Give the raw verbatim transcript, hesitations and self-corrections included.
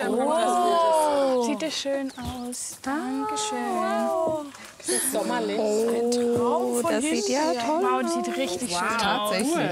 Oh. Sieht das schön aus. Dankeschön. Wow. Das ist sommerlich. Ein Traum Oh, von das sieht ja toll Wow, das sieht richtig Wow. schön aus. Tatsächlich.